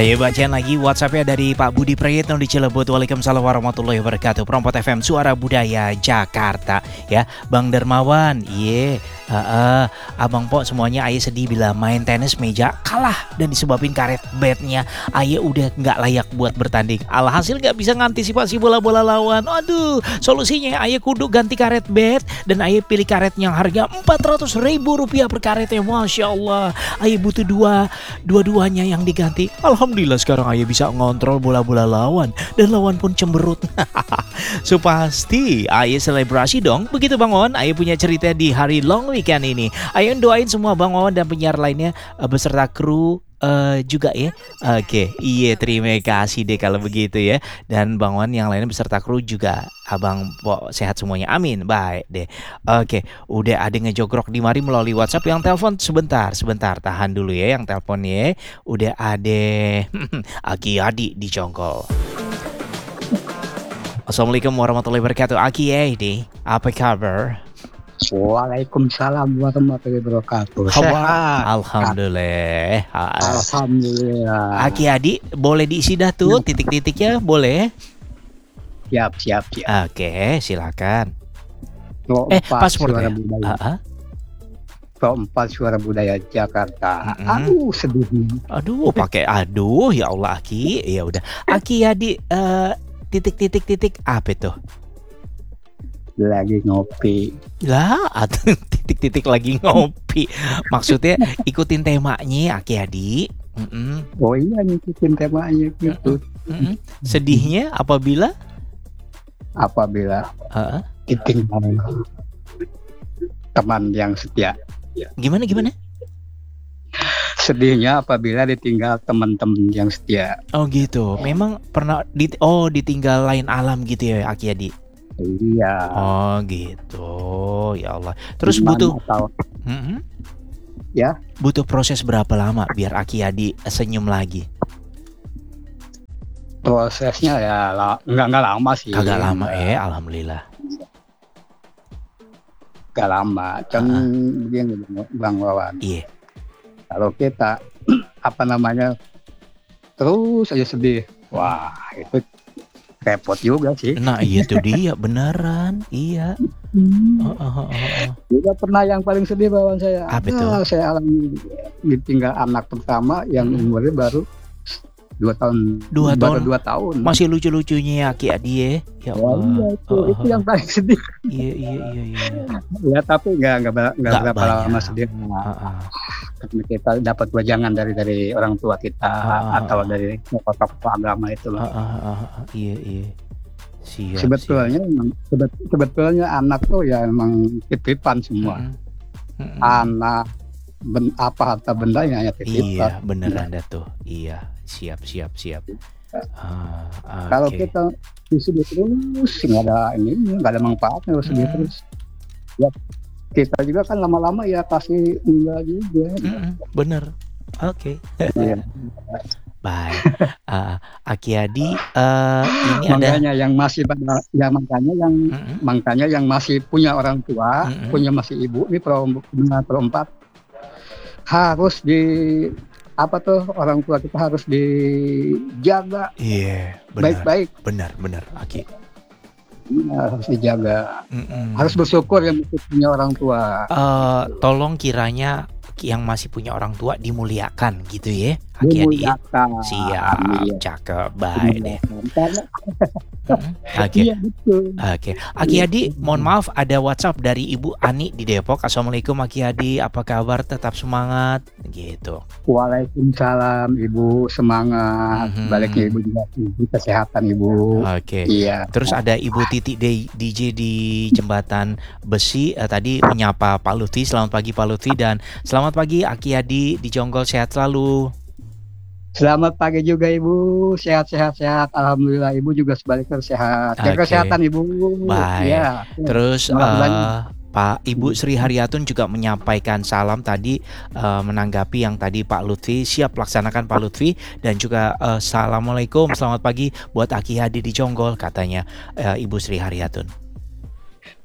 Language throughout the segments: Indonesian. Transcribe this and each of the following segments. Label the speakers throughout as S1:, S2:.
S1: Ayo bacain lagi WhatsApp-nya dari Pak Budi Prayitno di Cilebut. Waalaikumsalam warahmatullahi wabarakatuh. Prompt FM Suara Budaya Jakarta. Ya, Bang Dermawan. Abang Po semuanya Aye sedih bila main tenis meja kalah dan disebabin karet batnya Aye udah nggak layak buat bertanding. Alhasil nggak bisa ngantisipasi bola-bola lawan. Aduh, solusinya Aye kudu ganti karet bat dan Aye pilih karet yang harga Rp400.000 per karetnya. Masya Allah, Aye butuh dua-duanya yang diganti. Alhamdulillah sekarang Aye bisa ngontrol bola-bola lawan dan lawan pun cemberut. So pasti Aye selebrasi dong. Begitu Bang On, Aye punya cerita di hari long weekend ini. Ayo doain semua Bang On dan penyiar lainnya beserta kru juga ya. Oke, iya terima kasih deh kalau begitu ya. Dan Bang On yang lainnya beserta kru juga. Abang Po sehat semuanya. Amin. Baik deh. Oke, udah ada ngejogrok di mari melalui WhatsApp. Yang telepon sebentar, tahan dulu ya yang telepon ya. Udah ada Aki Adi di Jonggol. Assalamualaikum warahmatullahi wabarakatuh. Aki Adi, apa kabar?
S2: Waalaikumsalam warahmatullahi wabarakatuh. Sehat.
S1: Alhamdulillah.
S2: Alhamdulillah.
S1: Aki Adi, boleh diisi dah tuh titik-titiknya, boleh?
S2: Siap.
S1: Oke, silakan.
S2: Paspor
S1: ya?
S2: Keempat Suara Budaya Jakarta. Aduh, sedih.
S1: Aduh, pakai aduh ya Allah Aki. Ya udah. Aki Adi, titik apa itu?
S2: Lagi ngopi.
S1: Lah, titik-titik lagi ngopi. Maksudnya ikutin temanya Aki Adi.
S2: Oh iya, ngikutin temanya gitu.
S1: Sedihnya apabila
S2: ditinggal teman yang setia.
S1: Gimana?
S2: Sedihnya apabila ditinggal teman-teman yang setia.
S1: Oh gitu. Memang pernah ditinggal lain alam gitu ya Aki Adi.
S2: Iya.
S1: Oh gitu. Ya Allah. Terus butuh
S2: ya?
S1: Butuh proses berapa lama biar Aki Adi senyum lagi?
S2: Prosesnya ya nggak lama sih.
S1: Kagak lama alhamdulillah.
S2: Gak lama. Kan begini Bang Wawan.
S1: Iya.
S2: Kalau kita terus aja sedih. Wah, itu repot juga sih.
S1: Nah, itu dia beneran. Iya.
S2: Juga pernah yang paling sedih bawaan saya.
S1: Apa itu?
S2: Saya alami ditinggal anak pertama yang umurnya baru 2 tahun.
S1: 2 tahun.
S2: 2 tahun.
S1: Masih lucu-lucunya ya Aki Adi ya. Allah.
S2: Itu yang paling sedih.
S1: Iya.
S2: Ya tapi nggak berapa lama sedih. Karena kita dapat wejangan dari orang tua kita atau dari tokoh agama itu.
S1: Iya. Siap,
S2: sebetulnya anak tuh ya emang titipan semua. Anak harta benda ya titipan.
S1: Iya, beneran dah tuh. Iya, siap.
S2: Kalau kita sedih terus nggak ada manfaatnya sedih terus. Ya, kita juga kan lama-lama ya pasti enggak juga.
S1: Bener. Oke.
S2: Iya.
S1: Baik. Aki Adi, ini
S2: makanya
S1: ada
S2: yang masih makanya yang masih punya orang tua, punya masih ibu ini perempat harus orang tua kita harus dijaga.
S1: Iya,
S2: baik-baik.
S1: Benar Aki.
S2: Harus dijaga. Harus bersyukur yang masih punya orang tua.
S1: Tolong kiranya yang masih punya orang tua dimuliakan gitu ya Aki Adi. Siap. Cakep. Baik deh. Oke. Oke. Aki Adi, mohon maaf ada WhatsApp dari Ibu Ani di Depok. Assalamualaikum Aki Adi, apa kabar? Tetap semangat gitu.
S2: Waalaikumsalam Ibu, semangat. Baliknya Ibu juga kesehatan Ibu.
S1: Oke.
S2: Iya.
S1: Terus ada Ibu Titi DJ di Jembatan Besi tadi menyapa Pak Lutfi. Selamat pagi Pak Lutfi dan selamat pagi Aki Adi di Jonggol, sehat selalu.
S2: Selamat pagi juga Ibu, sehat. Alhamdulillah Ibu juga sebaliknya sehat. Jaga kesehatan Ibu.
S1: Baik.
S2: Ya.
S1: Terus Pak Ibu Sri Haryatun juga menyampaikan salam tadi menanggapi yang tadi Pak Lutfi. Siap laksanakan Pak Lutfi. Dan juga assalamualaikum, selamat pagi buat Aki Adi di Jonggol katanya Ibu Sri Haryatun.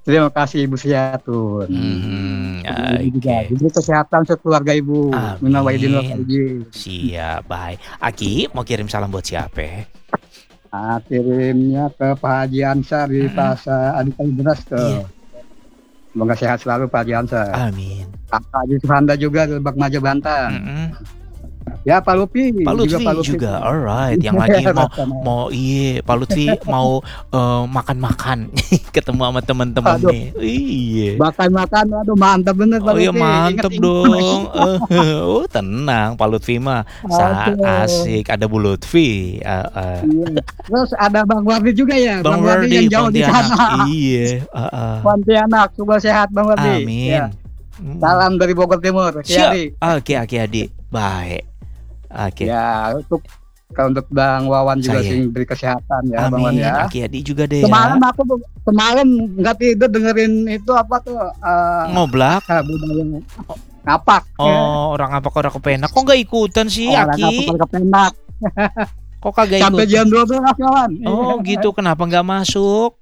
S2: Terima kasih Ibu Siatun. Ini juga
S1: Oke.
S2: diberi kesehatan sekeluarga Ibu. Minal aidin wal
S1: Amin.
S2: faizin.
S1: Siap, baik. Aki, mau kirim salam buat siapa?
S2: Kirimnya ke Pak Haji Ansar di Pasar Adi Beras
S1: Iya.
S2: tuh. Semoga sehat selalu Pak Haji Ansar.
S1: Amin.
S2: Pak Haji Suhanda juga di Lebak Maja Banten. Ya Pak Lutfi
S1: juga. Alright, yang lagi mau Pak Lutfi mau makan-makan ketemu sama teman-teman nih. Iya.
S2: Makan-makan, aduh mantap bener Pak Lutfi.
S1: Oh iya mantep dong. Oh tenang, Pak Lutfi mah asik. Ada Bu Lutfi.
S2: Terus ada Bang Wardi juga ya.
S1: Bang
S2: Wardi yang jauh di sana.
S1: Iya.
S2: Pontianak, semoga sehat Bang Wardi.
S1: Amin.
S2: Ya. Salam dari Bogor Timur.
S1: Siap. Oke Adi. Baik. Oke.
S2: Ya, untuk Bang Wawan juga sih beri kesehatan ya.
S1: Amin.
S2: Bang Wawan ya.
S1: Aki Adi juga deh.
S2: Semalam nggak tidur dengerin itu apa tuh?
S1: Ngoblak.
S2: Budaya ngapak.
S1: Orang ngapak orang kepenak. Kok nggak ikutan sih Aki?
S2: Orang kepenak.
S1: Kok kagak ikut?
S2: Sampai jam 12 kawan.
S1: Oh gitu, kenapa nggak masuk?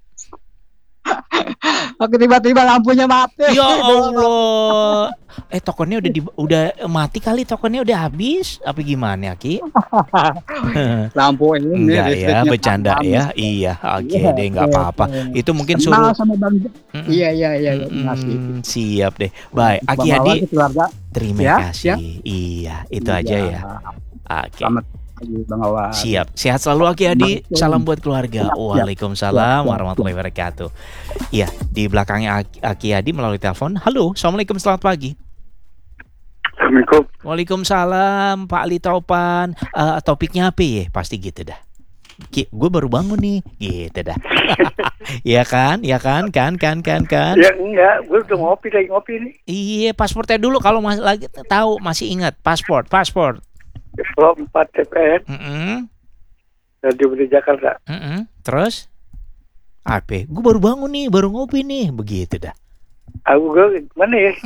S2: Oke, tiba-tiba lampunya mati.
S1: Ya Allah. Tokennya udah mati kali, tokennya udah habis. Apa gimana, Ki?
S2: Lampu ini
S1: enggak ya, bercanda ya. Iya, oke deh, enggak apa-apa. Itu mungkin suruh.
S2: Iya.
S1: Siap deh. Baik, Aki Adi. Terima kasih. Iya, itu aja ya. Oke.
S2: Bang Awan.
S1: Siap, sehat selalu Aki Adi. Salam buat keluarga. Waalaikumsalam warahmatullahi wabarakatuh. Iya, di belakangnya Aki Adi melalui telepon. Halo, assalamualaikum, selamat pagi.
S3: Assalamualaikum.
S1: Waalaikumsalam, Pak Ali Taupan. Topiknya apa ya? Pasti gitu dah. Gue baru bangun nih, gitu dah. Ya kan?
S3: Ya enggak, gue udah ngopi nih.
S1: Iya, pasportnya dulu kalau masih lagi tahu, masih ingat paspor.
S3: Pro 4 TPN. Radio di Jakarta.
S1: Terus? Apa? Gue baru bangun nih, baru ngopi nih, begitu dah.
S3: Aku gue mana ya?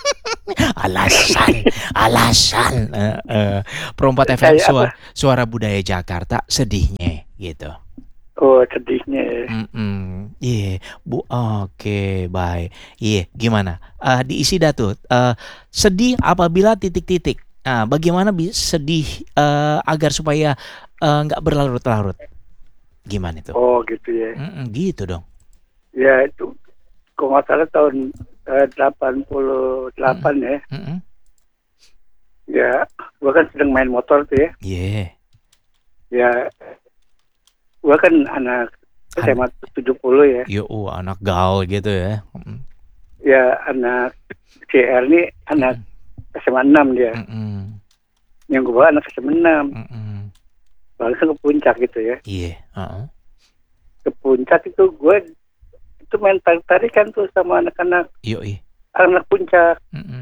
S1: Alasan. Pro 4 FM suara budaya Jakarta, sedihnya gitu.
S3: Oh, sedihnya.
S1: Iya, Bu. Oke, baik. Iya, gimana? Diisi dah tuh. Sedih apabila titik-titik. Nah, bagaimana sedih agar supaya nggak berlarut-larut? Gimana itu?
S3: Oh, gitu ya.
S1: Gitu dong.
S3: Ya itu, kalau nggak salah tahun 88 ya. Ya, gua kan sedang main motor tuh ya.
S1: Iya.
S3: Ya, gua kan anak SMA 70 ya.
S1: Anak gaul gitu ya.
S3: Ya, anak CR nih anak SMA 6 dia. Yang gue bawa anak SMA 6. Langsung ke puncak gitu ya.
S1: Iya.
S3: Ke puncak itu gue itu main tarik-tarikan tuh sama anak-anak. Anak puncak.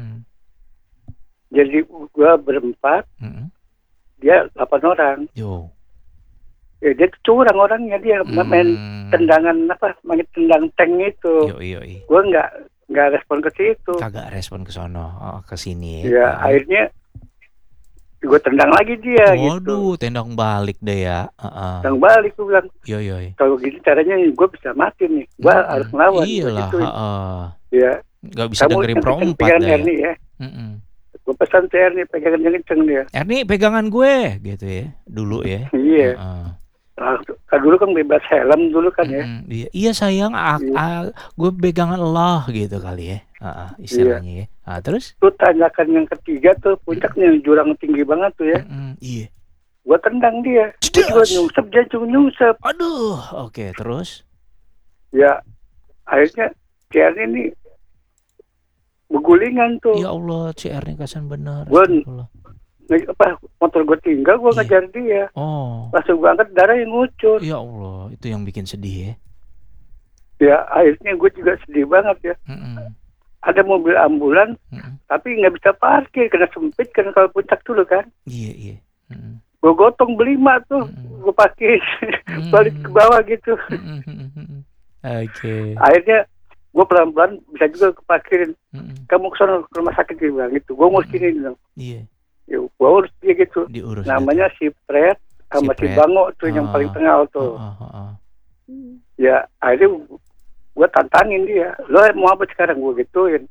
S3: Jadi gue berempat. Dia 8 orang. Ya, dia tuh curang orangnya, dia main tendangan main tendang tank itu. Gue nggak respon ke situ.
S1: Kagak respon ke sono, ke sini.
S3: Ya, akhirnya gue tendang lagi dia.
S1: Waduh, tendang balik deh ya.
S3: Tendang balik, gue bilang. Kalau gitu caranya gue bisa mati nih. Gue harus melawan.
S1: Iyalah.
S3: Ya.
S1: Gak bisa dengerin Pro 4 deh.
S3: Ya. Gue pesan tuh Ernie, pegangan yang kenceng dia.
S1: Ernie, pegangan gue, gitu ya. Dulu ya.
S3: Iya. Dulu kan bebas helm dulu kan ya.
S1: Iya sayang, gue pegangan Allah gitu kali ya. Istilahnya ya. Terus?
S3: Tuh tanjakan yang ketiga tuh puncaknya jurang tinggi banget tuh ya.
S1: Iya.
S3: Gue tendang dia. Gue nyungsep, dia cuma nyungsep.
S1: Aduh, oke, terus?
S3: Ya, akhirnya CR ini bergulingan tuh.
S1: Ya Allah, CR ini kasihan bener.
S3: Motor gue tinggal, gue ngejar dia. Langsung gue angkat, darah yang ngucur.
S1: Ya Allah, itu yang bikin sedih ya.
S3: Ya, akhirnya gue juga sedih banget ya. Ada mobil ambulan, tapi nggak bisa parkir, karena sempit, karena kalau puncak dulu kan.
S1: Iya.
S3: Gue gotong berlima tuh, gue parkir, balik ke bawah gitu.
S1: Oke.
S3: Akhirnya gue pelan-pelan bisa juga keparkirin. Kamu kesana ke rumah sakit, dia bilang gitu. Gue mau sini, bilang.
S1: Iya.
S3: Ya, gue urus dia gitu. Namanya si Pret sama si Bango tuh yang paling tengah tuh. Ya, akhirnya gue tantangin dia, lo mau apa sekarang, gue gituin.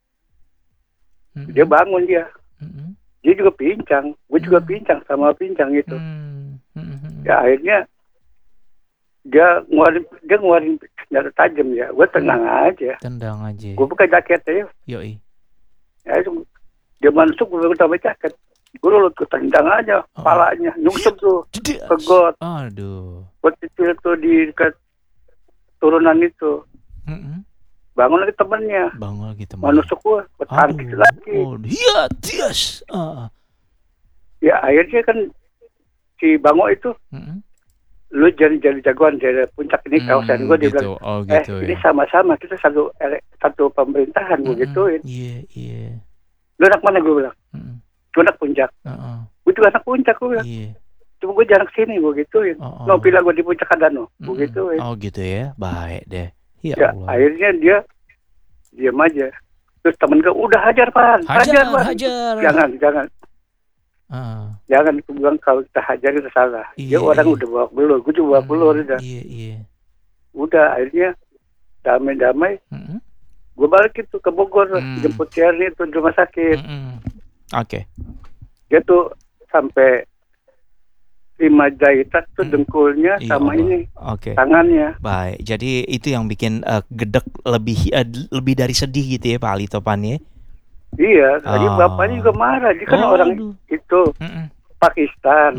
S3: Dia bangun dia. Dia juga pincang, gue juga pincang, sama pincang gitu. Ya akhirnya dia ngeluarin senjata tajam ya. Gue tenang aja. Gue buka jaketnya.
S1: Yoi.
S3: Ya itu dia masuk, gue tambah jaket. Gue tendang aja kepalanya, nyungsep tuh ke got.
S1: Aduh.
S3: Got kecil tuh di dekat turunan itu. Bangun lagi temennya. Manusuk gue tangkis lagi.
S1: Iya, yes.
S3: Ya akhirnya kan si Bango itu, lu jadi jagoan dari puncak ini kawasan gue, dia bilang, ini sama-sama kita satu pemerintahan, gue gituin.
S1: Iya.
S3: Lu anak mana, gue bilang? Gue anak puncak. Gue juga anak puncak, gue bilang. Cuma gue jarang sini, gue gituin. Mau bilang gue di puncak Adano, gue gituin.
S1: Oh gitu ya, baik deh.
S3: Ya akhirnya dia diam aja. Terus temen gue, udah hajar Pan, hajar. Jangan. Jangan aku bilang kalau kita hajar itu salah. Dia orang udah bawa belur, gue juga bawa belur udah.
S1: Iya.
S3: Udah akhirnya damai-damai. Gue balik itu ke Bogor, jemput Tiarni itu di rumah sakit.
S1: Oke.
S3: Dia tuh sampai 5 jahitan tuh dengkulnya sama ini tangannya.
S1: Baik, jadi itu yang bikin gedek lebih dari sedih gitu ya Pak Ali Topan ya?
S3: Iya, tadi bapaknya juga marah. Dia kan orang itu Pakistan.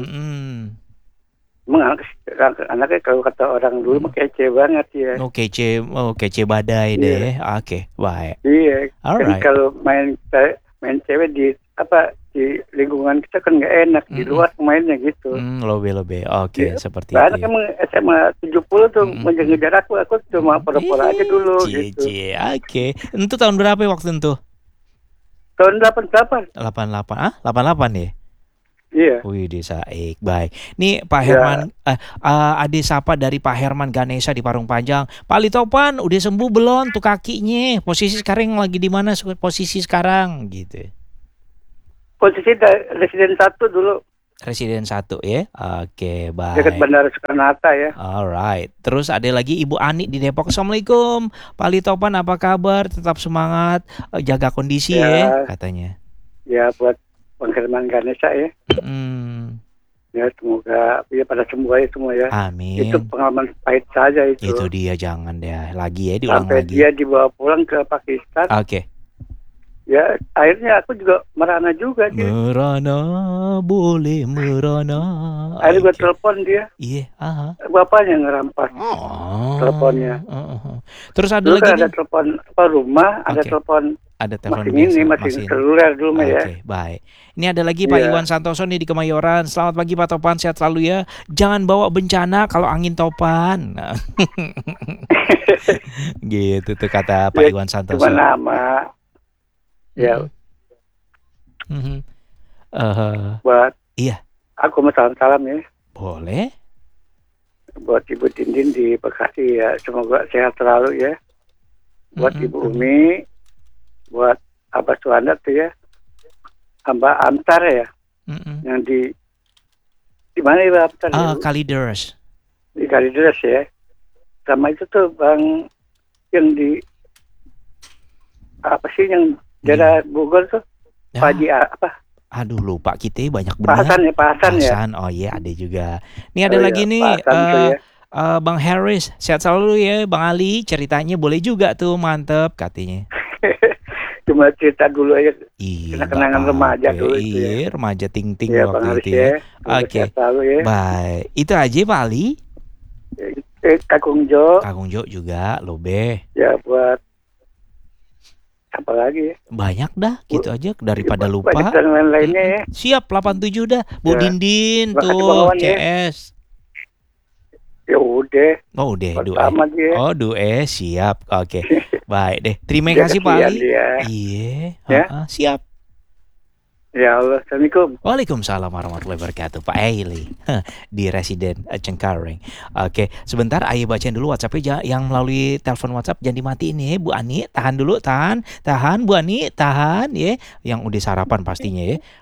S3: Anaknya kalau kata orang dulu mah kece banget ya.
S1: Kece badai deh. Oke, baik.
S3: Iya. Kan kalau main cewek di lingkungan kita kan nggak enak, di luar mainnya gitu.
S1: Lobe. Oke, seperti
S3: itu. Karena
S1: ya.
S3: kan SMA 70 tuh mengejar aku cuma pura-pura aja dulu gitu.
S1: Oke. Itu tahun berapa waktu itu?
S3: Tahun 88.
S1: 88 ya?
S3: Iya.
S1: Wih, desa baik. Nih Pak Herman, ade sapa dari Pak Herman Ganesha di Parung Panjang. Pak Ali Topan udah sembuh belum tuh kakinya? Posisi sekarang lagi di mana posisi sekarang gitu?
S3: Posisi Residen 1 dulu.
S1: Residen 1 ya? Oke, baik.
S3: Dekat Bandara Soekarno-Hatta ya.
S1: Alright. Terus ada lagi Ibu Ani di Depok. Assalamualaikum. Pak Ali Topan apa kabar? Tetap semangat, jaga kondisi ya katanya.
S3: Ya buat Bang Herman Ganesha ya. Ya semoga pada sembuh ya semua ya.
S1: Amin.
S3: Itu pengalaman pahit saja itu.
S1: Itu dia, jangan deh lagi ya, diulang
S3: sampai
S1: lagi.
S3: Dia dibawa pulang ke Pakistan.
S1: Oke.
S3: Ya akhirnya aku juga merana juga dia.
S1: Merana boleh merana.
S3: Akhirnya gue telepon dia.
S1: Iya.
S3: Bapaknya ngerampas teleponnya.
S1: Terus ada
S3: dulu
S1: lagi
S3: kan ada telepon rumah, ada telepon.
S1: Ada telepon
S3: masih seluler dulu ya.
S1: Oke, baik. Ini ada lagi Pak Iwan Santoso nih di Kemayoran. Selamat pagi Pak Topan, sehat selalu ya. Jangan bawa bencana kalau angin topan. Gitu tuh kata Pak Iwan Santoso.
S3: Cuma nama. Ya. Buat aku mau salam ya.
S1: Boleh.
S3: Buat Ibu Dindin di Bekasi ya, semoga sehat selalu ya. Buat Ibu Umi, buat Abah Suanda tuh ya, Mbak Amtar ya, yang di mana ya Mbak Amtar?
S1: Kalideres.
S3: Di Kalideres ya. Sama itu tuh Bang yang di apa sih yang daerah Bogor tuh? Paji apa?
S1: Aduh lupa kita banyak benar.
S3: Pak Hasan ya.
S1: Oh iya ada juga. Nih ada lagi nih Bang Harris, sehat selalu ya Bang Ali. Ceritanya boleh juga tuh, mantep katanya.
S3: Cuma cerita dulu aja. Kenangan remaja dulu itu ya.
S1: Remaja ting-ting
S3: waktu
S1: itu ya. Oke. Baik. Itu aja Pak Ali.
S3: Kakung Jo
S1: juga Lobe.
S3: Ya buat apa lagi ya?
S1: Banyak dah gitu aja daripada lupa.
S3: Banyak dan lain-lainnya ya.
S1: Siap 87 dah. Bu Dindin tuh CS.
S3: Ya udah.
S1: Oh udah. Dues siap. Oke. Baik deh. Terima kasih Pak Ali. Iya. Siap.
S3: Ya Allah, Assalamualaikum.
S1: Waalaikumsalam warahmatullahi wabarakatuh. Pak Aili di Residen Cengkareng. Oke, sebentar Ayah bacain dulu WhatsApp-nya yang melalui telepon WhatsApp. Jangan dimatiin ya Bu Ani. Tahan dulu, tahan Bu Ani, tahan ya. Yang udah sarapan pastinya ya.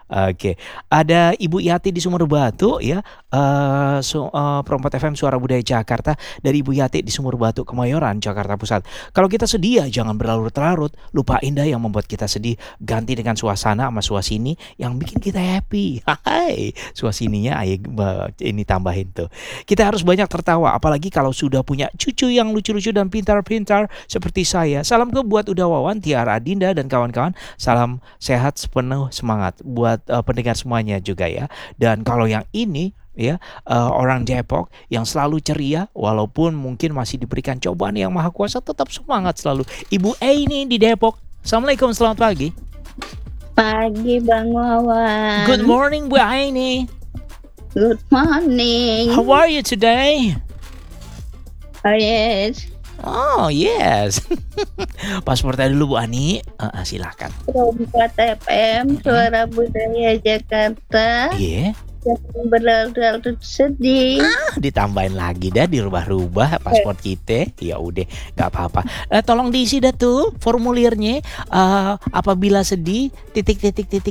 S1: Oke, ada Ibu Yati di Sumur Batu ya, Perempat FM Suara Budaya Jakarta, dari Ibu Yati di Sumur Batu, Kemayoran, Jakarta Pusat. Kalau kita sedih jangan berlarut-larut, lupain dah yang membuat kita sedih, ganti dengan suasana sama suasini yang bikin kita happy. Hai, suasininya ini tambahin tuh. Kita harus banyak tertawa, apalagi kalau sudah punya cucu yang lucu-lucu dan pintar-pintar seperti saya. Salam buat Uda Wawan, Tiara Adinda dan kawan-kawan. Salam sehat sepenuh semangat buat pendengar semuanya juga ya. Dan kalau yang ini ya, orang Depok yang selalu ceria walaupun mungkin masih diberikan cobaan yang maha kuasa, tetap semangat selalu. Ibu ini di Depok. Assalamualaikum, selamat pagi.
S4: Pagi Bang Wawan.
S1: Good morning Bu Aini.
S4: Good morning.
S1: How are you today?
S4: Oh yes.
S1: Oh yes. Paspornya dulu Bu Ani. Silakan.
S4: Perempat FM Suara Budaya Jakarta.
S1: Iya.
S4: Jangan berlarut-larut sedih.
S1: Ditambahin lagi dah, dirubah-rubah paspor kita. Ya udah, nggak apa-apa. Tolong diisi dah tuh formulirnya. Apabila sedih, titik.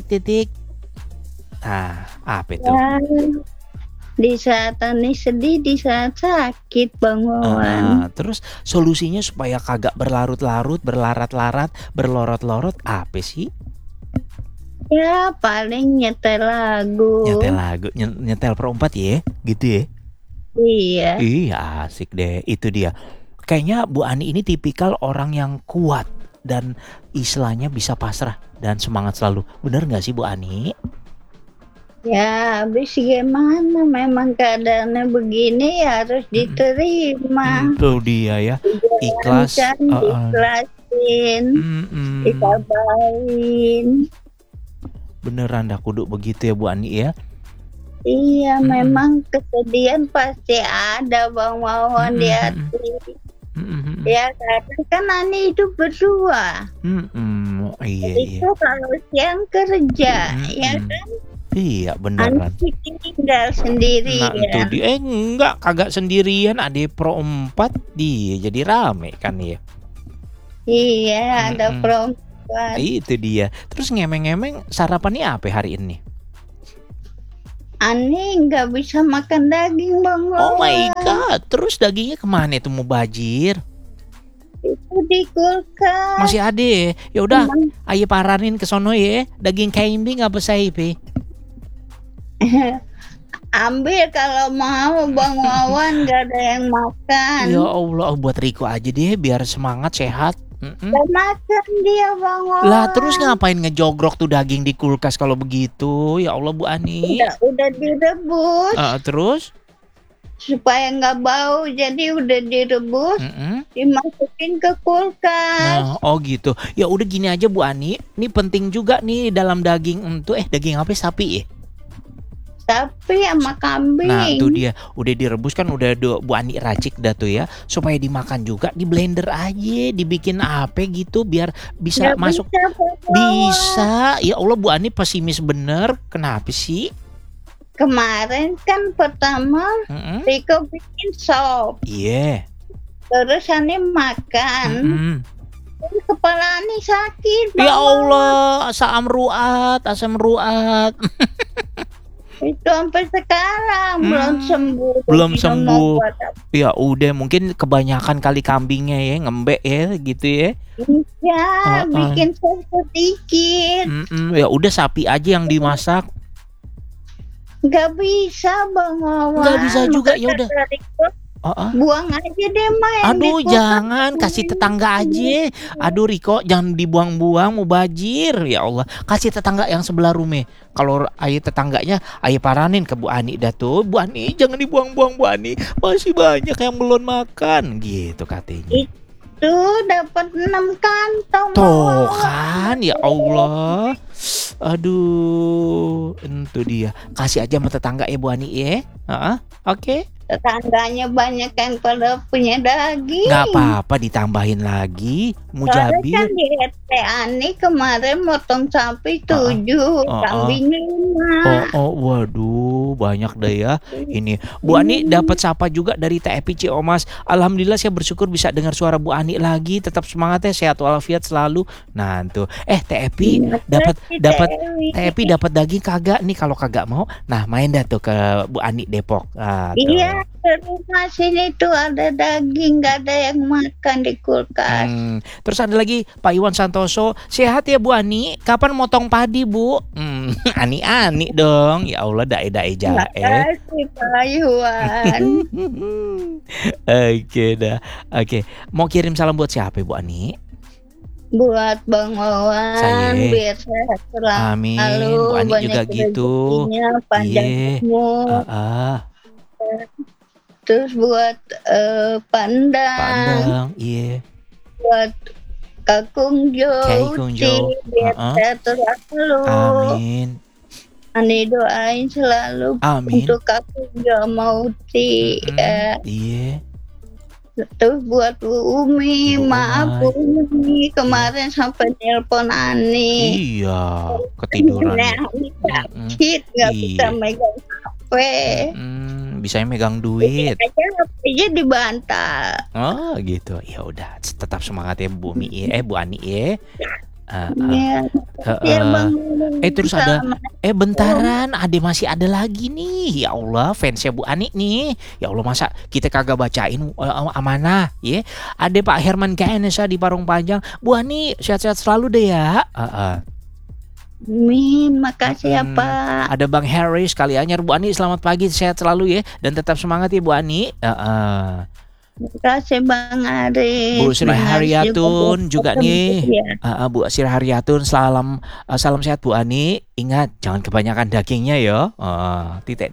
S1: Nah, apa itu?
S4: Di saat Ani sedih, di saat sakit Bang Wawan.
S1: Terus solusinya supaya kagak berlarut-larut, berlarat-larat, berlorot-lorot apa sih?
S4: Ya paling nyetel lagu.
S1: Nyetel perempat ya, gitu ya?
S4: Iya.
S1: Iya, asik deh, itu dia. Kayaknya Bu Ani ini tipikal orang yang kuat dan istilahnya bisa pasrah dan semangat selalu. Bener nggak sih Bu Ani?
S4: Ya habis gimana, memang keadaannya begini ya harus diterima.
S1: Itu dia ya, ikhlas.
S4: Ikhlasin, dikabarin.
S1: Beneran dah kudu begitu ya Bu Ani ya.
S4: Iya, memang kesedihan pasti ada Bang Wawan di hati. Ya karena kan Ani hidup berdua.
S1: Iya.
S4: Itu kalau siang kerja, ya kan?
S1: Iya beneran.
S4: Ani tinggal sendiri.
S1: Nah itu dia, enggak, kagak sendirian, ada perempat dia jadi rame kan ya.
S4: Iya, ada perempat.
S1: Itu dia. Terus ngemeng-ngemeng sarapannya apa hari ini?
S4: Ani nggak bisa makan daging Bang Wawan.
S1: Oh my god, terus dagingnya kemana itu mau bajir?
S4: Itu di kulkas.
S1: Masih ada ya? Udah, ayo paranin ke sono ya. Daging kambing apa saipi?
S4: Ambil kalau mau Bang Wawan, gak ada yang makan.
S1: Ya Allah, buat Riko aja deh biar semangat sehat.
S4: Gak makan dia Bang Wawan.
S1: Lah terus ngapain ngejogrok tuh daging di kulkas kalau begitu? Ya Allah Bu Ani.
S4: Udah direbus.
S1: Terus?
S4: Supaya nggak bau, jadi udah direbus, dimasukin ke kulkas.
S1: Nah, oh gitu. Ya udah gini aja Bu Ani. Ini penting juga nih dalam daging untuk daging apa, sapi ya?
S4: Sapi sama kambing.
S1: Nah itu dia, udah direbus kan, udah Bu Ani racik dah tuh ya. Supaya dimakan juga di blender aja, dibikin apa gitu biar bisa
S4: Gak
S1: masuk. Bisa. Ya Allah Bu Ani pesimis bener. Kenapa sih?
S4: Kemarin kan pertama Riko bikin sop.
S1: Iya.
S4: Terus Ani makan. Kepala Ani sakit.
S1: Ya Allah, asam ruat.
S4: Itu sampai sekarang belum sembuh.
S1: Belum sembuh. Ya udah, mungkin kebanyakan kali kambingnya ya, ngembek ya gitu ya.
S4: Iya, bikin sop sedikit.
S1: Ya udah sapi aja yang dimasak.
S4: Gak bisa Bang Wawan.
S1: Gak bisa juga, ya udah.
S4: Buang aja deh Mai.
S1: Aduh jangan, kasih tetangga aja. Aduh Riko, jangan dibuang-buang, mau bajir. Ya Allah, kasih tetangga yang sebelah rumah. Kalau ayah tetangganya, ayah paranin ke Bu Ani dah tuh. Bu Ani jangan dibuang-buang Bu Ani, masih banyak yang belum makan gitu katanya.
S4: Itu dapat 6 kantong.
S1: Tuh kan, ya Allah. Aduh, itu dia. Kasih aja sama tetangga ya Bu Ani ya. Oke.
S4: tetangganya banyak yang pada punya daging.
S1: Nggak apa-apa ditambahin lagi, mujabi.
S4: Kan di RT Ani kemarin motong sapi 7, kambing 5.
S1: Waduh, banyak deh ya. Ini Bu Ani dapat sapa juga dari TEPI Ciomas. Alhamdulillah saya bersyukur bisa dengar suara Bu Ani lagi. Tetap semangat ya, sehat walafiat selalu. Nah, tuh. TEPI dapat TEPI dapat daging kagak nih? Kalau kagak mau, nah main dah tuh ke Bu Ani Depok.
S4: Iya, di rumah sini tuh ada daging, nggak ada yang makan di kulkas.
S1: Terus ada lagi Pak Iwan Santoso, sehat ya Bu Ani? Kapan motong padi Bu? Ani dong, ya Allah, dae jae.
S4: Makasih Pak Iwan.
S1: Oke dah, oke. Mau kirim salam buat siapa Bu Ani?
S4: Buat Bang Wawan, biar sehat selalu.
S1: Amin. Bu Ani juga gitu.
S4: Panjang umur. Terus buat Pandang,
S1: iya.
S4: Buat Kakung Jo, biar sehat selalu.
S1: Amin.
S4: Ani doain selalu untuk Kakung Jo Mauti.
S1: Iya.
S4: Terus buat Bu Umi, maaf Bu Umi, kemarin sampai nelpon Ani.
S1: Iya, ketiduran.
S4: Ani sakit, nggak bisa megang HP.
S1: Bisa megang duit.
S4: HP-nya dibantal.
S1: Oh gitu. Ya udah, tetap semangat ya Bu Umi, Bu Ani ya. Terus ada bentaran, masih ada lagi nih. Ya Allah, fansnya Bu Ani nih. Ya Allah, masa kita kagak bacain amanah ya. Ada Pak Herman Kaenesa di Parung Panjang. Bu Ani sehat-sehat selalu deh ya.
S4: Amin, makasih ya Pak.
S1: Ada Bang Harris kali anyar. Bu Ani selamat pagi, sehat selalu ya, dan tetap semangat ya Bu Ani.
S4: Terima kasih Bang Aris.
S1: Bu Sri Haryatun juga nih. Bu Sri Haryatun, salam sehat Bu Ani. Ingat jangan kebanyakan dagingnya ya. Titik.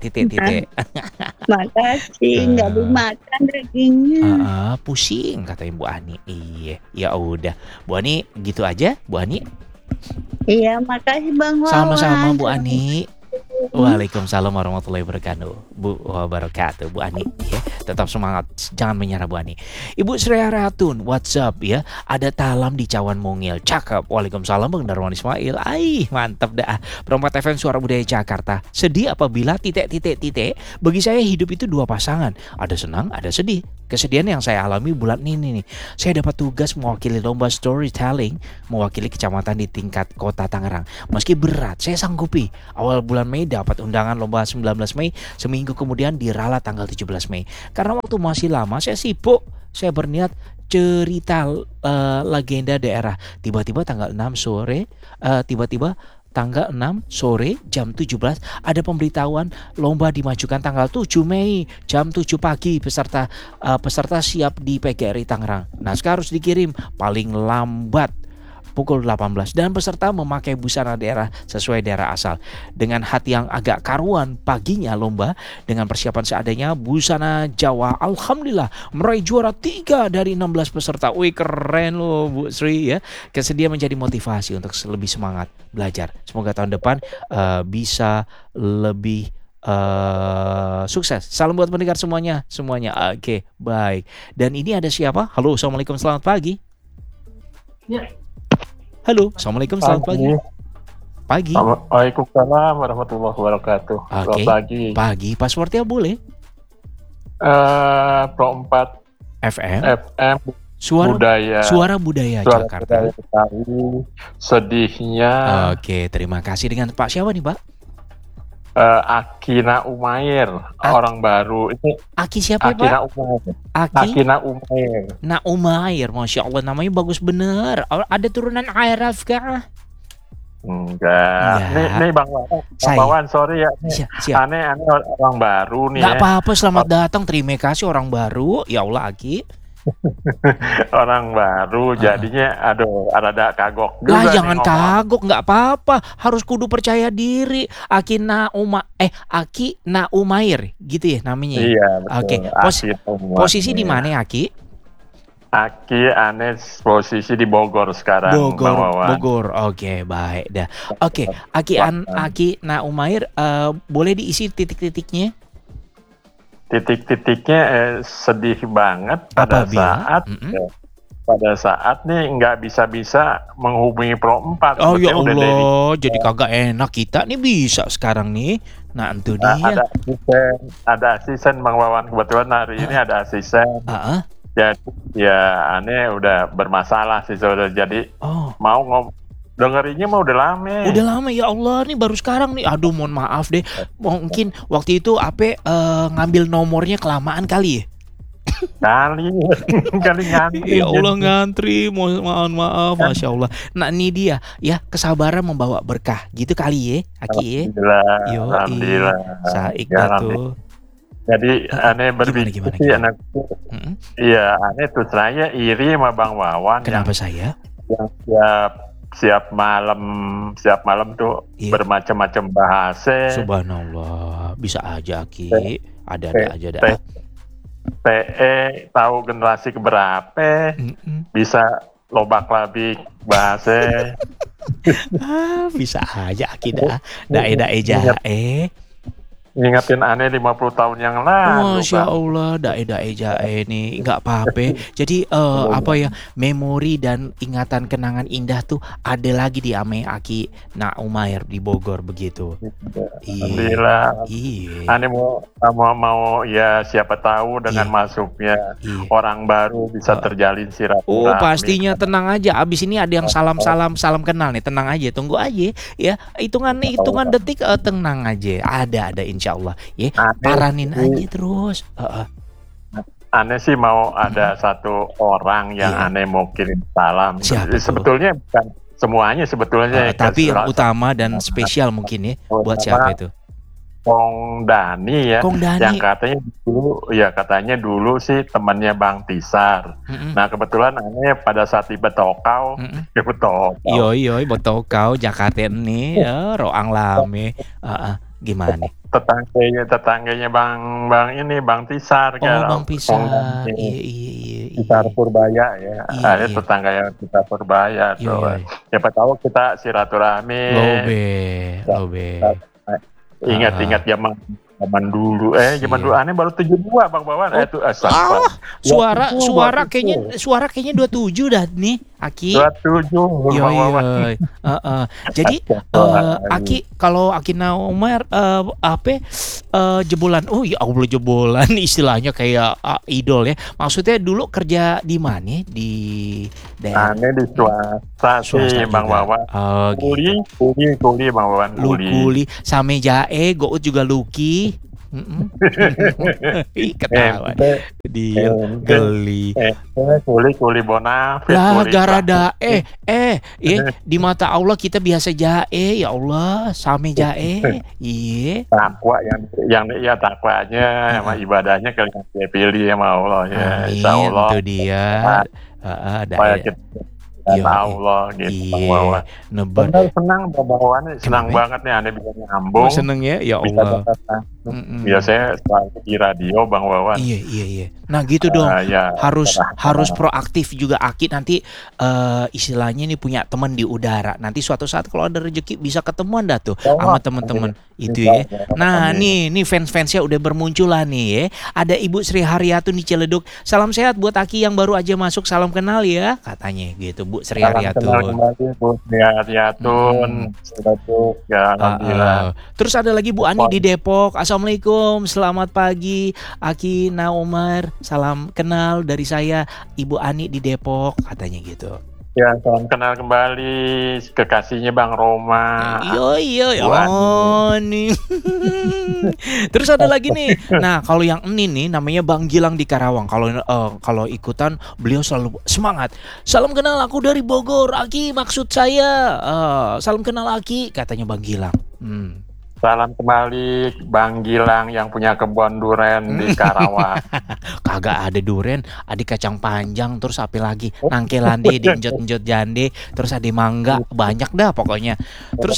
S4: Makasih, nggak dimakan dagingnya.
S1: Pusing katanya Bu Ani. Iya, ya udah. Bu Ani gitu aja, Bu Ani.
S4: Iya, makasih Bang Wawan.
S1: Sama-sama Bu Ani. Waalaikumsalam warahmatullahi wabarakatuh. Bu Ani ya, tetap semangat, jangan menyerah Bu Ani. Ibu Sri Haryatun, WhatsApp ya, ada Talam di Cawan Mungil, cakep. Waalaikumsalam Bang Darwan Ismail. Mantap dah. Perempat FM Suara Budaya Jakarta. Sedih apabila ... Bagi saya hidup itu dua pasangan, ada senang, ada sedih. Kesedihan yang saya alami bulan ini nih, saya dapat tugas mewakili lomba storytelling, mewakili kecamatan di tingkat kota Tangerang. Meski berat, saya sanggupi. Awal bulan Mei dapat undangan lomba 19 Mei, seminggu kemudian diralat tanggal 17 Mei. Karena waktu masih lama, saya sibuk. Saya berniat cerita legenda daerah. Tiba-tiba tanggal 6 sore jam 17 ada pemberitahuan lomba dimajukan tanggal 7 Mei jam 7 pagi, peserta siap di PGRI Tangerang. Naskah harus dikirim paling lambat pukul 18 dan peserta memakai busana daerah sesuai daerah asal. Dengan hati yang agak karuan, paginya lomba dengan persiapan seadanya, busana Jawa alhamdulillah meraih juara 3 dari 16 peserta. Wih, keren loh Bu Sri ya. Kesedia menjadi motivasi untuk lebih semangat belajar. Semoga tahun depan bisa lebih sukses. Salam buat pendengar semuanya. Oke, baik. Dan ini ada siapa? Halo, assalamualaikum, selamat pagi. Ya. Halo, assalamualaikum, selamat pagi.
S5: Waalaikumsalam warahmatullahi wabarakatuh.
S1: Oke, pagi. Passwordnya boleh?
S5: Pro 4
S1: FM.
S5: Suara budaya
S1: Jakarta.
S5: Sedihnya.
S1: Oke, terima kasih. Dengan Pak siapa nih Pak?
S5: Aki Naumair, orang baru. Ini
S1: Aki siapa ya Pak?
S5: Aki Naumair.
S1: Naumair, Masya Allah, namanya bagus bener. Ada turunan Arab kah?
S5: Enggak. Nih Bang Wawan, sorry ya. Aneh orang baru nih.
S1: Gak apa-apa, selamat datang. Terima kasih orang baru. Ya Allah Aki.
S5: Orang baru jadinya ada kagok juga.
S1: Lah jangan kagok, nggak apa-apa, harus kudu percaya diri. Aki Naumair gitu ya namanya.
S5: Iya,
S1: Oke. Posisi di mana Aki?
S5: Aki posisi di Bogor sekarang.
S1: Bogor. Oke, baik dah. Oke, Aki Naumair, boleh diisi titik-titiknya?
S5: titik-titiknya sedih banget pada saat nih nggak bisa menghubungi Pro 4.
S1: Oh ya Allah, jadi kagak enak kita nih bisa sekarang nih. Nah itu dia.
S5: Ada asisten Bang Wawan, kebetulan hari ini ada asisten. Ya aneh udah bermasalah sih saudara. Jadi mau dengerinnya mah udah lama.
S1: Udah lama ya Allah, nih baru sekarang nih. Aduh mohon maaf deh. Mungkin waktu itu ngambil nomornya kelamaan kali ya.
S5: Kali ngantri.
S1: Ya Allah ngantri, mohon maaf, Masya Allah. Nah ini dia ya, kesabaran membawa berkah gitu kali ya, Aki ya.
S5: Alhamdulillah.
S1: Saik tuh.
S5: Jadi aneh berpikir sih anakku. Iya aneh tuh saya iri sama Bang Wawan.
S1: Kenapa saya?
S5: Yang siap malam tuh bermacam-macam bahasa.
S1: Subhanallah, bisa aja Aki. Ada aja dah.
S5: Tahu generasi keberapa, bisa lobak labik bahasa.
S1: Bisa aja Aki dah. Dae jae.
S5: Ngingetin aneh 50 tahun yang lalu.
S1: Masya Allah, dae jae nih nggak apa-apa. Jadi memori dan ingatan kenangan indah tuh ada lagi di ame Aki Umair di Bogor begitu.
S5: Alhamdulillah. Aneh mau ya siapa tahu dengan masuknya orang baru bisa terjalin silaturahmi.
S1: Pastinya tenang aja. Abis ini ada yang salam kenal nih, tenang aja, tunggu aja ya. Hitungan detik, tenang aja. Ada insya Allah ya, paranin aja terus.
S5: Aneh sih mau ada satu orang yang aneh mau kirim salam.
S1: Siapa
S5: sebetulnya bukan semuanya sebetulnya.
S1: Tapi yang utama dan spesial mungkin ya buat siapa itu?
S5: Kong Dani ya, yang katanya dulu sih temannya Bang Tisar. Nah kebetulan aneh pada saat di Betokau,
S1: Iya Betokau Jakarta ini ya, roang lame. Gimana nih?
S5: Tetangganya Bang Tisar kan.
S1: Bang Tisar. Iya.
S5: Tisar Purbaya ya. Ada tetangganya Tisar Purbaya tuh. Siapa tahu kita silaturahmi.
S1: Lobe.
S5: Ingat zaman dulu. Zaman dulu aneh baru 72 Bang Bawan. Itu
S1: suara kayaknya 27 dah nih, Aki.
S5: 27 Bang Bawan.
S1: Jadi Aki kalau Aki Umar jebolan. Oh ya Allah, jebolan istilahnya kayak idol ya. Maksudnya dulu kerja di mana? Di daerah.
S5: Aneh di swasta sih Bang Wawan. Kuli Bang Wawan.
S1: Kuli same jae, gout juga luki. Ketawa dia geli.
S5: Kuli bonafit.
S1: Lah garada di mata Allah kita biasa jae, ya Allah, same jae. Iya.
S5: Takwa yang takwanya sama ibadahnya kalian pilih sama Allah ya. Insyaallah.
S1: Itu dia.
S5: Allah gitu. Benar senang banget nih aneh bisa nyambung.
S1: Seneng ya Allah.
S5: Biasanya selalu di radio Bang Wawan.
S1: Iya. Nah gitu dong. Harus proaktif juga Aki nanti istilahnya nih punya teman di udara. Nanti suatu saat kalau ada rezeki bisa ketemuan dah tuh sama teman-teman itu ya. Nah nih fans-fansnya udah bermunculan nih ya. Ada Ibu Sri Haryatun di Ciledug. Salam sehat buat Aki yang baru aja masuk. Salam kenal ya katanya gitu Bu Sri Haryatun.
S5: Bu Sri Haryatun. Ya alhamdulillah.
S1: Terus ada lagi Bu Ani di Depok. Assalamualaikum, selamat pagi Aki Umar. Salam kenal dari saya Ibu Ani di Depok katanya gitu.
S5: Ya, salam kenal kembali kekasihnya Bang Roma.
S1: Iya. Nih. Terus ada lagi nih. Nah, kalau yang ini nih namanya Bang Gilang di Karawang. Kalau ikutan beliau selalu semangat. Salam kenal aku dari Bogor, Aki maksud saya. Salam kenal Aki katanya Bang Gilang.
S5: Salam kembali Bang Gilang yang punya kebun duren di Karawang.
S1: Kagak ada duren, ada kacang panjang, terus apa lagi? Nangke lande, diinjot-injot jande, terus ada mangga, banyak dah pokoknya. Terus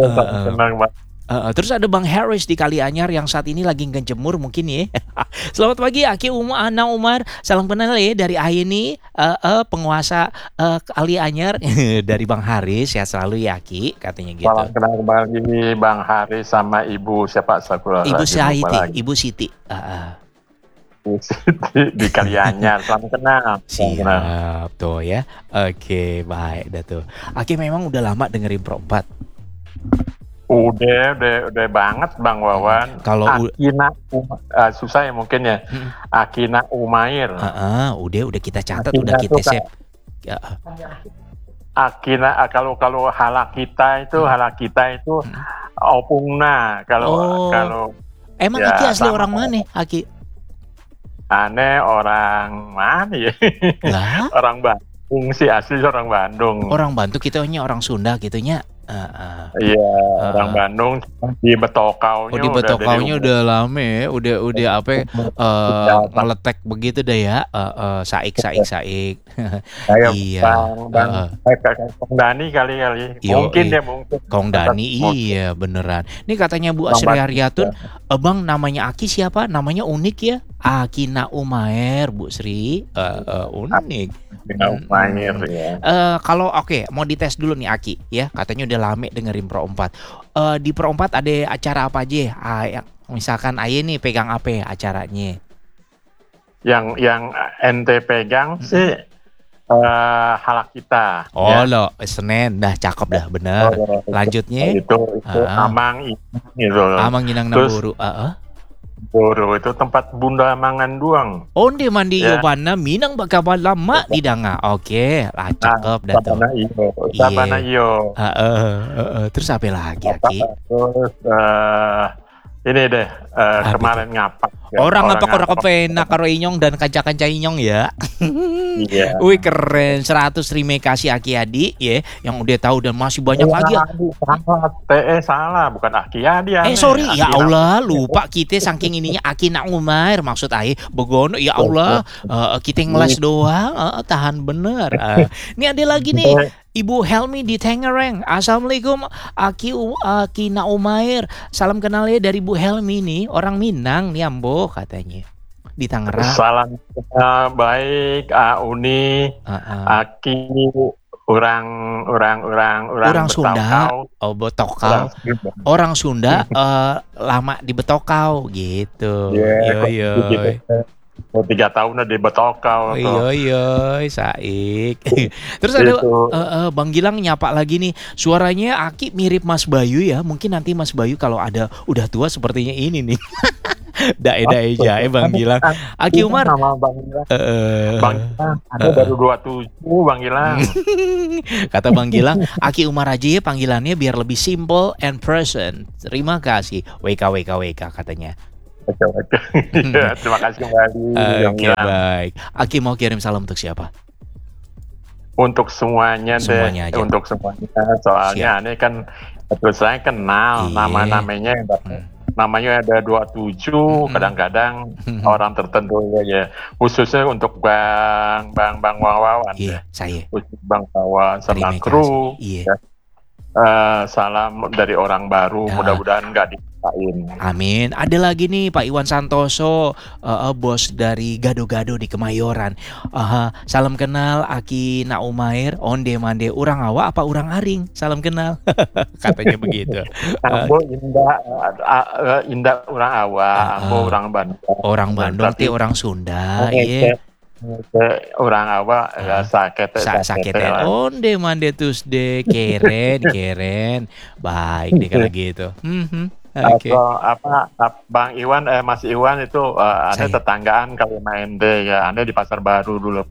S1: terus ada Bang Harris di Kalianyar yang saat ini lagi ngejemur mungkin ya. Selamat pagi Aki Umar. Salam kenal ya dari Aini, penguasa Kalianyar dari Bang Haris ya selalu ya Aki katanya gitu.
S5: Salam kenal kembali Bang Haris sama Ibu siapa Sakura.
S1: Ibu Siti.
S5: kampus di Kalianyar. Salam kenal.
S1: Siap tuh ya. Oke, baik dah tuh. Aki memang udah lama dengerin Pro 4.
S5: Udah banget Bang Wawan.
S1: Kalau
S5: Akina susah ya mungkin ya. Akina Umair.
S1: Udah kita catat, udah kita save.
S5: Akina kalau halak kita itu Opungna kalau
S1: emang
S5: ya,
S1: Aki asli orang mana Aki?
S5: Aneh orang mana ya? Orang Bandung sih, asli orang Bandung.
S1: Orang Bantu kita orang Sunda gitunya.
S5: Iya, orang Bandung di Betokaunya.
S1: Di Betokaunya udah lama ya, udah apa ngeletek begitu dah ya. Saik. Iya.
S5: Kong Dani kali. Mungkin dia mungkin.
S1: Kong Dani iya beneran. Ini katanya Bu Asri Haryatun, Bang namanya Aki siapa? Namanya unik ya. Akina Umair Bu Sri. Unik.
S5: Umair ya.
S1: Kalau mau dites dulu nih Aki ya. Katanya udah lame dengerin Pro 4. Di Pro 4 ada acara apa aja? Misalkan Aye nih pegang apa acaranya?
S5: Yang ente pegang sih halak kita.
S1: Lo Senin dah cakep dah bener. Lanjutnya
S5: itu Amang gitu.
S1: Amang Inang Namburu.
S5: Boro itu tempat Bunda Mangan Duang.
S1: Onde mandi Yobana Minang bakal lama di danga. Oke, lah cakep dah tuh.
S5: Sabana iyo.
S1: Terus apa lagi Aki?
S5: Terus ini deh kemarin ngapak.
S1: Ya. Orang kepena karo Inyong dan kanca-kanca Inyong ya.
S5: Iya.
S1: Wih keren, 100 terima kasih Aki Adi ya, yang udah tahu dan masih banyak lagi.
S5: Salah, bukan Aki Adi.
S1: Sorry Aki ya Allah, lupa kita saking ininya Akina Umair maksud Aye begono ya Allah, kita ngeles doang, tahan bener. Ini ada lagi nih. Ibu Helmi di Tangerang. Assalamualaikum Akina Umair. Salam kenal ya dari Bu Helmi nih, orang Minang nih Ambo katanya. Di Tangerang.
S5: Salam baik Uni, Aki orang
S1: Sunda. Betokau. Orang Sunda lama di Betokau gitu.
S5: Iya. 3 tahun udah di Betokau.
S1: Iya, Saik. Terus ada Bang Gilang nyapa lagi nih. Suaranya Aki mirip Mas Bayu ya. Mungkin nanti Mas Bayu kalau udah tua sepertinya ini nih. Dae jae Bang Gilang. Aki Umar.
S5: Nama Bang Gilang. Bang Gilang, ada baru 27 Bang Gilang.
S1: Kata Bang Gilang, Aki Umar aja ya panggilannya biar lebih simple and present. Terima kasih. WK katanya.
S5: Ya, terima kasih kembali.
S1: Oke, baik. Aki mau kirim salam untuk siapa?
S5: Untuk semuanya
S1: aja.
S5: Untuk semuanya. Soalnya ini kan terus saya kenal namanya namanya ada 27 kadang-kadang orang tertentu ya. Khususnya untuk Bang Wawan.
S1: Iya, saya.
S5: Khusus Bang Wawan sama kru.
S1: Iya.
S5: Salam dari orang baru, mudah-mudahan nggak dipain.
S1: Amin. Ada lagi nih Pak Iwan Santoso, bos dari Gado-Gado di Kemayoran. Salam kenal Akina Umair, onde mande urang awa apa urang aring? Salam kenal. Katanya begitu.
S5: Ambo indah urang awa, ambo urang Bandung.
S1: Orang Bandung ti orang Sunda, iya.
S5: Orang awa sakit
S1: onde mande Tuesday keren baik deh kalau gitu.
S5: Okay. Apa Bang Iwan Mas Iwan itu ada tetanggaan kalau main deh ya, Anda di Pasar Baru dulu.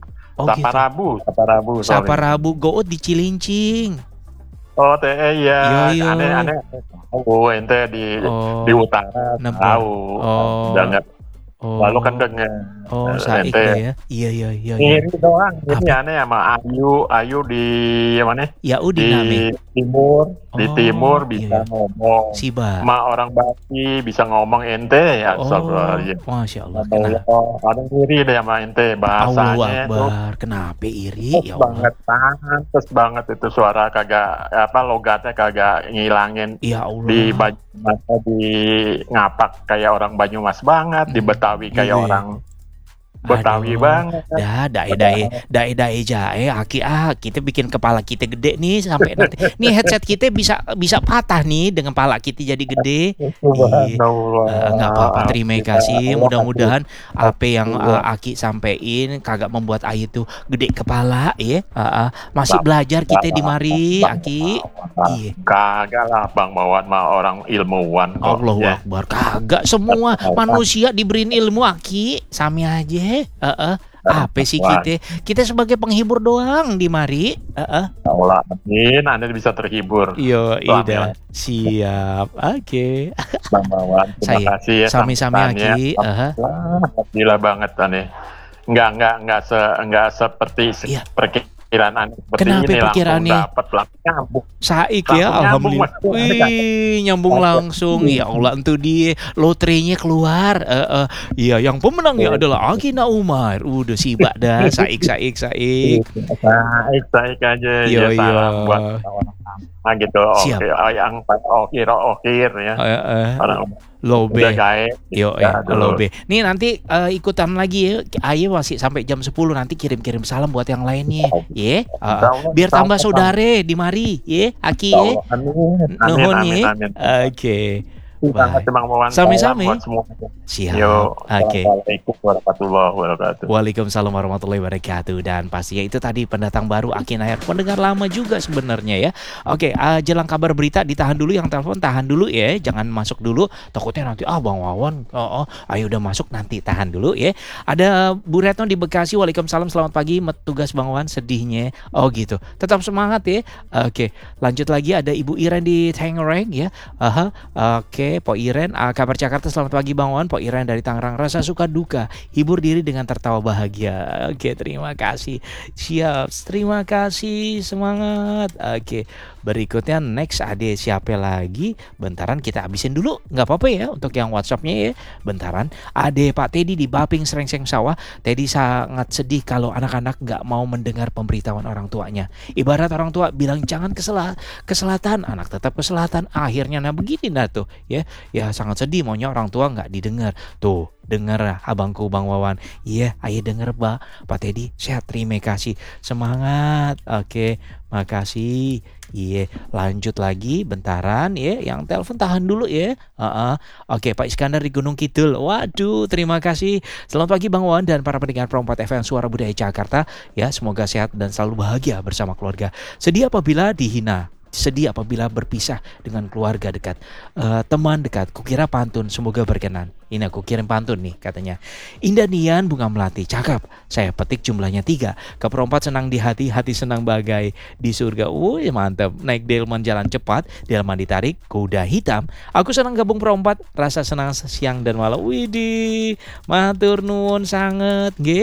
S5: Saparabu
S1: goot di Cilincing.
S5: Oh ya, aneh ente di utara tahu. Lalu kan dengan
S1: Saik ya. Iya.
S5: Ini doang. Ini aneh sama Ayu di mana?
S1: Ya di
S5: timur bisa ngomong.
S1: Siba.
S5: Ma orang Bali bisa ngomong ente ya.
S1: Masya Allah.
S5: Ada iri deh sama ente bahasanya.
S1: Akbar. Kenapa iri?
S5: Ya Allah. Pantes banget itu suara kagak logatnya kagak ngilangin.
S1: Ya Allah.
S5: Di Banyumas di ngapak kayak orang Banyumas banget, di Betawi kayak orang Betawi banget.
S1: Dae jae aki kita bikin kepala kita gede nih sampai nanti. Nih headset kita bisa patah nih dengan kepala kita jadi gede. Enggak apa-apa, terima kasih. Mudah-mudahan apa yang Aki sampein kagak membuat Aye tuh gede kepala ya. Masih belajar kita di mari Aki.
S5: Kagak lah Bang Wawan mah orang ilmuwan kok.
S1: Allahu Akbar. Kagak semua manusia diberiin ilmu Aki. Sami aja. Apa sih kita sebagai penghibur doang di mari.
S5: Allah, amin, Anda bisa terhibur.
S1: Iya, siap. Oke.
S5: Bang Wawan, terima kasih ya.
S1: Sami-sami Aki.
S5: Gila banget Ane. Enggak seperti perkiraan Anda seperti
S1: kenapa
S5: ini
S1: pikirannya?
S5: Langsung dapat nyambung.
S1: Saik ya, alhamdulillah. Wih, nyambung langsung. Ya Allah, itu dia lotrenya keluar. Iya, yang pemenangnya adalah Agina Umar. Udah sibak dah, saik aja.
S5: Ya salam buat orang gitu.
S1: Siap.
S5: Yang okir ya.
S1: Lobe.
S5: Yo,
S1: Lobe. Nih nanti ikutan lagi ya. Aye masih sampai jam 10 nanti kirim-kirim salam buat yang lainnya. Ya. Biar tambah saudare di mari, ya. Aki ya.
S5: Amin.
S1: Oke.
S5: Sami-sami.
S1: Siap.
S5: Oke. Assalamualaikum warahmatullahi wabarakatuh.
S1: Waalaikumsalam warahmatullahi wabarakatuh. Dan pastinya itu tadi pendatang baru Aki Nahar, pendengar lama juga sebenarnya ya. Oke, jelang kabar berita ditahan dulu, yang telepon tahan dulu ya, jangan masuk dulu. Takutnya nanti Bang Wawan, ayo udah masuk nanti tahan dulu ya. Ada Bu Retno di Bekasi. Waalaikumsalam, selamat pagi. Tugas Bang Wawan sedihnya. Oh gitu. Tetap semangat ya. Oke, lanjut lagi ada Ibu Iren di Tangerang ya. Oke. Po Iren, kabar Jakarta, selamat pagi Bang Wan. Po Iren dari Tangerang, rasa suka duka, hibur diri dengan tertawa bahagia. Oke, terima kasih. Siap, terima kasih, semangat. Oke, berikutnya next ada siapa lagi? Bentaran kita habisin dulu, nggak apa-apa ya untuk yang WhatsAppnya ya. Bentaran, ada Pak Teddy di Baping Serengseng Sawah. Teddy sangat sedih kalau anak-anak nggak mau mendengar pemberitahuan orang tuanya. Ibarat orang tua bilang jangan ke selatan, anak tetap ke selatan. Akhirnya begini tuh ya sangat sedih, maunya orang tua nggak didengar. Tuh, dengar abangku Bang Wawan. Iya, ayo denger Pak Teddy. Sehat, terima kasih. Semangat. Oke, makasih. Iya, lanjut lagi bentaran ya. Yang telepon tahan dulu ya. Oke, Pak Iskandar di Gunung Kidul. Waduh, terima kasih. Selamat pagi Bang Wawan dan para pendengar Pro 4 FM Suara Budaya Jakarta. Ya, semoga sehat dan selalu bahagia bersama keluarga. Sedih apabila dihina, sedih apabila berpisah dengan keluarga dekat, teman dekat. Kukira pantun, semoga berkenan. Ini aku kirim pantun nih katanya. Indah nian bunga melati, cakep. Saya petik jumlahnya 3. Keperempat senang di hati, hati senang bagai di surga. Wih, mantap. Naik delman jalan cepat, delman ditarik, kuda hitam. Aku senang gabung perempat, rasa senang siang dan malam. Widih, matur nuwun sanget.